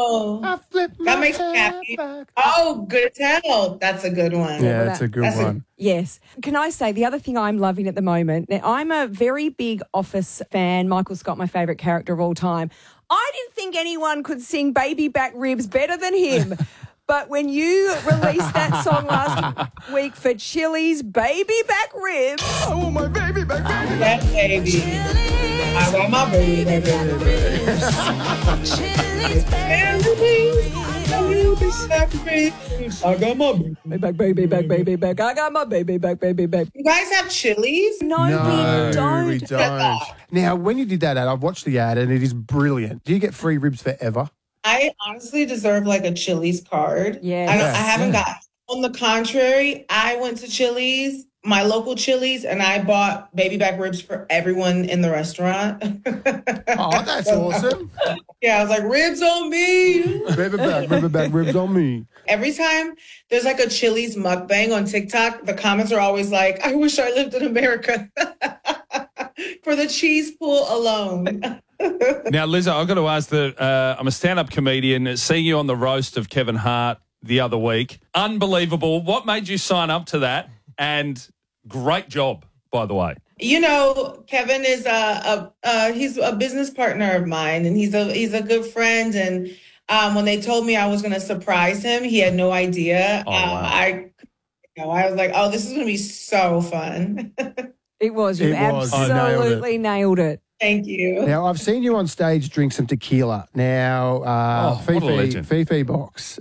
Oh, I flip my that makes me hair happy. back. Oh, good tell. That's a good one. Yeah, that's a good one. Yes. Can I say the other thing I'm loving at the moment? Now, I'm a very big Office fan. Michael Scott, my favourite character of all time. I didn't think anyone could sing Baby Back Ribs better than him. But when you released that song last week for Chili's Baby Back Ribs. I want my baby back, baby. That baby. I want my baby back. I got my Baby back, baby back, baby back. I got my baby back, baby back. You guys have Chili's? No, we don't. we don't. Now, when you did that ad, I've watched the ad and it is brilliant. Do you get free ribs forever? I honestly deserve like a Chili's card. Yes. I haven't got. On the contrary, I went to Chili's, my local Chili's, and I bought baby back ribs for everyone in the restaurant. Oh, that's awesome. Yeah, I was like, ribs on me. Ribber back ribs on me. Every time there's like a Chili's mukbang on TikTok, the comments are always like, I wish I lived in America for the cheese pool alone. Now, Lizzo, I've got to ask I'm a stand-up comedian. Seeing you on the roast of Kevin Hart the other week, unbelievable. What made you sign up to that? And great job, by the way. You know, Kevin is he's a business partner of mine, and he's a good friend. And when they told me I was going to surprise him, he had no idea. Oh, wow. I was like, oh, this is going to be so fun. It was. You absolutely nailed it. Thank you. Now, I've seen you on stage drink some tequila. Now, what a legend. Fifi Box,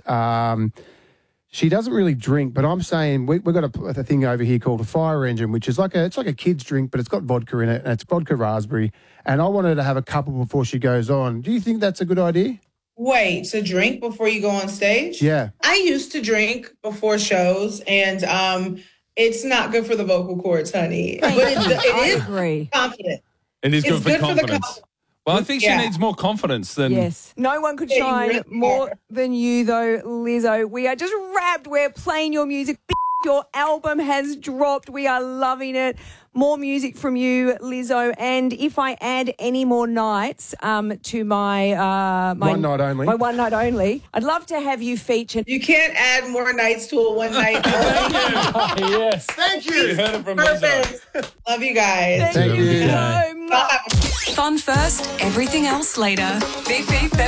she doesn't really drink, but I'm saying we've got a thing over here called a fire engine, which is like a kid's drink, but it's got vodka in it, and it's vodka raspberry. And I want her to have a couple before she goes on. Do you think that's a good idea? Wait, to drink before you go on stage? Yeah. I used to drink before shows, and it's not good for the vocal cords, honey. But it agree. Confident. It is It's good for good for the confidence. Well, I think she needs more confidence than... Yes. No one could shine more than you, though, Lizzo. We are just wrapped. We're playing your music. Your album has dropped. We are loving it. More music from you, Lizzo. And if I add any more nights to my one night only. My one night only, I'd love to have you featured. You can't add more nights to a one night. Yes. Thank you. You heard it from Lizzo. Perfect. Love you guys. Thank you so much. Bye. Fun first, everything else later. Fifi